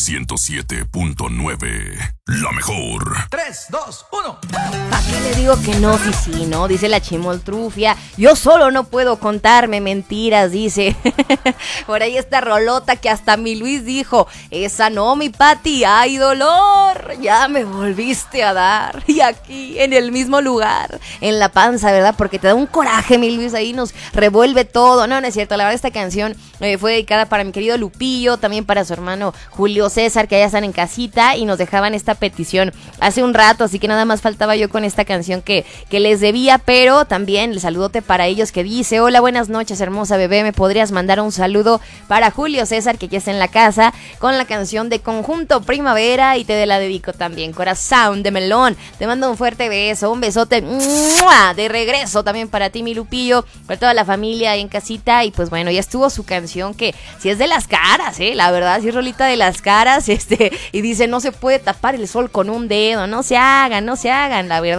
107.9. La mejor. 3, 2, 1. ¿Para qué le digo que no? Sí, ¿no? Dice la chimoltrufia. Yo solo no puedo contarme mentiras, dice. Por ahí está rolota que hasta mi Luis dijo, esa no, mi Pati, ay dolor, ya me volviste a dar. Y aquí, en el mismo lugar, en la panza, ¿verdad? Porque te da un coraje, mi Luis, ahí nos revuelve todo. No, no es cierto, la verdad esta canción fue dedicada para mi querido Lupillo, también para su hermano Julio César, que allá están en casita y nos dejaban esta petición hace un rato, así que nada más faltaba yo con esta canción que les debía, pero también el saludote para ellos que dice, hola, buenas noches, hermosa bebé, ¿me podrías mandar un saludo para Julio César, que ya está en la casa, con la canción de Conjunto Primavera, y te la dedico también, corazón de melón, te mando un fuerte beso, un besote de regreso también para ti, mi Lupillo, para toda la familia ahí en casita, y pues bueno, ya estuvo su canción, que si es de las caras, la verdad, si es rolita de las caras, y dice, no se puede tapar el sol con un dedo, no se hagan, la verdad.